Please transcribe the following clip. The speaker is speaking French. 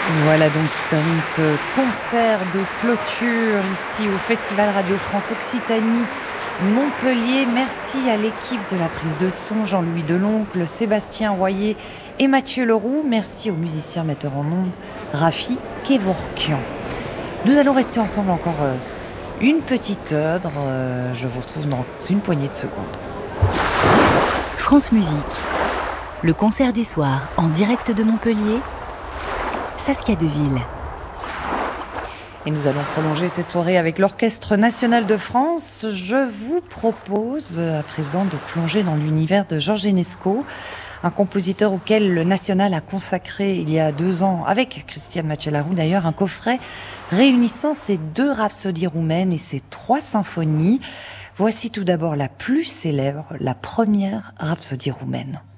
Voilà donc qui termine ce concert de clôture ici au Festival Radio France Occitanie Montpellier. Merci à l'équipe de la prise de son, Jean-Louis Deloncle, Sébastien Royer et Mathieu Leroux. Merci aux musiciens metteurs en ondes, Rafi Kevorkian. Nous allons rester ensemble encore une petite heure. Je vous retrouve dans une poignée de secondes. France Musique, le concert du soir en direct de Montpellier, Saskia Deville. Et nous allons prolonger cette soirée avec l'Orchestre National de France. Je vous propose à présent de plonger dans l'univers de Georges Enesco, un compositeur auquel le National a consacré il y a 2 ans, avec Christiane Macellaro d'ailleurs, un coffret réunissant ses 2 rhapsodies roumaines et ses 3 symphonies. Voici tout d'abord la plus célèbre, la première rhapsodie roumaine.